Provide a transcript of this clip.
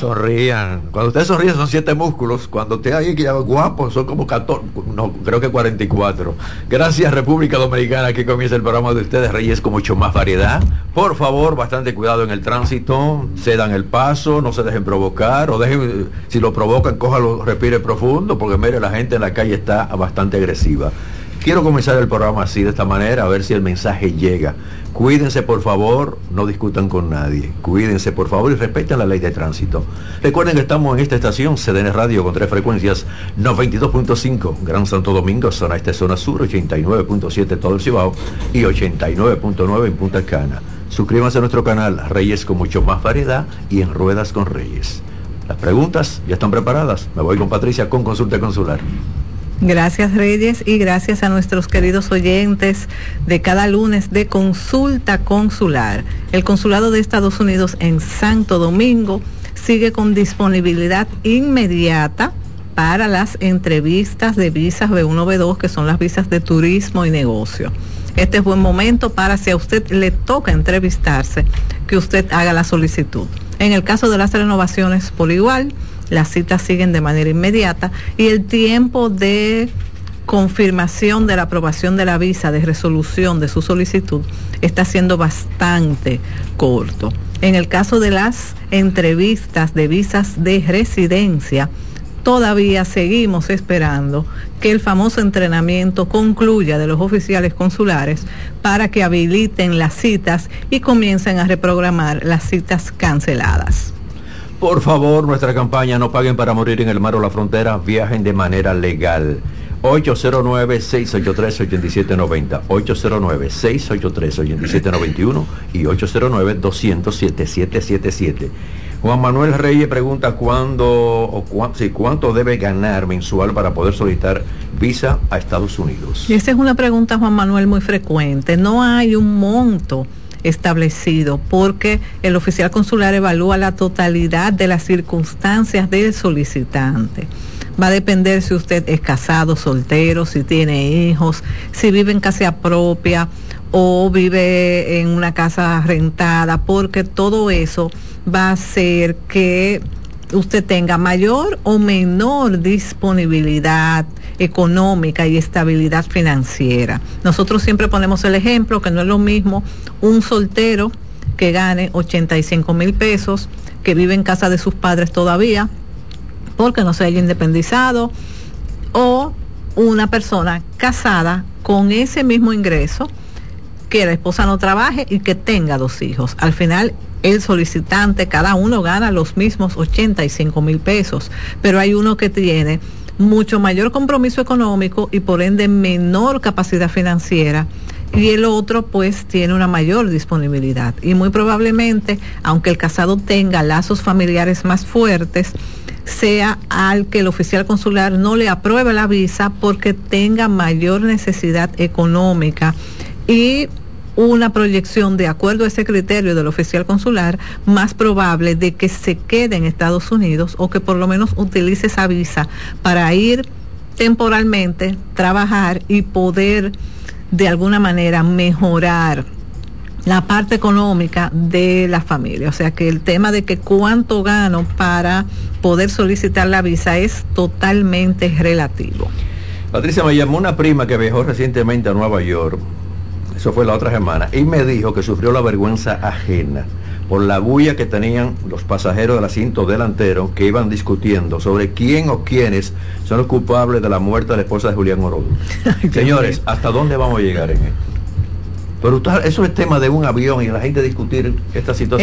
Sonrían. Cuando usted sonríe son 7 músculos. Cuando usted ahí que guapo son como 14, no, creo que 44. Gracias, República Dominicana. Aquí comienza el programa de ustedes, Reyes, con mucho más variedad. Por favor, bastante cuidado en el tránsito. Cedan el paso, no se dejen provocar. O dejen, si lo provocan, cójalo, respire profundo. Porque mire, la gente en la calle está bastante agresiva. Quiero comenzar el programa así, de esta manera, a ver si el mensaje llega. Cuídense, por favor, no discutan con nadie. Cuídense, por favor, y respeten la ley de tránsito. Recuerden que estamos en esta estación, CDN Radio, con 3 frecuencias, 92.5, Gran Santo Domingo, zona este, zona sur, 89.7 todo el Cibao y 89.9 en Punta Cana. Suscríbanse a nuestro canal, Reyes con mucho más variedad y en Ruedas con Reyes. Las preguntas ya están preparadas. Me voy con Patricia con Consulta Consular. Gracias, Reyes, y gracias a nuestros queridos oyentes de cada lunes de Consulta Consular. El Consulado de Estados Unidos en Santo Domingo sigue con disponibilidad inmediata para las entrevistas de visas B1, B2, que son las visas de turismo y negocio. Este es buen momento para, si a usted le toca entrevistarse, que usted haga la solicitud. En el caso de las renovaciones, por igual, las citas siguen de manera inmediata y el tiempo de confirmación de la aprobación de la visa, de resolución de su solicitud, está siendo bastante corto. En el caso de las entrevistas de visas de residencia, todavía seguimos esperando que el famoso entrenamiento concluya de los oficiales consulares para que habiliten las citas y comiencen a reprogramar las citas canceladas. Por favor, nuestra campaña No Paguen para Morir en el Mar o la Frontera, viajen de manera legal. 809-683-8790, 809-683-8791 y 809-200-7777. Juan Manuel Reyes pregunta cuánto debe ganar mensual para poder solicitar visa a Estados Unidos. Y esa es una pregunta, Juan Manuel, muy frecuente. No hay un monto establecido porque el oficial consular evalúa la totalidad de las circunstancias del solicitante. Va a depender si usted es casado, soltero, si tiene hijos, si vive en casa propia o vive en una casa rentada, porque todo eso va a hacer que usted tenga mayor o menor disponibilidad económica y estabilidad financiera. Nosotros siempre ponemos el ejemplo que no es lo mismo un soltero que gane 85,000 pesos, que vive en casa de sus padres todavía, porque no se haya independizado, o una persona casada con ese mismo ingreso, que la esposa no trabaje y que tenga 2 hijos. Al final, el solicitante, cada uno gana los mismos 85,000 pesos, pero hay uno que tiene mucho mayor compromiso económico y por ende menor capacidad financiera, y el otro pues tiene una mayor disponibilidad, y muy probablemente, aunque el casado tenga lazos familiares más fuertes, sea al que el oficial consular no le apruebe la visa porque tenga mayor necesidad económica y una proyección de acuerdo a ese criterio del oficial consular más probable de que se quede en Estados Unidos, o que por lo menos utilice esa visa para ir temporalmente, trabajar y poder de alguna manera mejorar la parte económica de la familia. O sea que el tema de que cuánto gano para poder solicitar la visa es totalmente relativo. Patricia, me llamó una prima que viajó recientemente a Nueva York, eso fue la otra semana, y me dijo que sufrió la vergüenza ajena por la bulla que tenían los pasajeros del asiento delantero, que iban discutiendo sobre quién o quiénes son los culpables de la muerte de la esposa de Julián Orodo. Señores, ¿hasta dónde vamos a llegar en esto? Pero eso es tema de un avión y la gente discutir esta situación.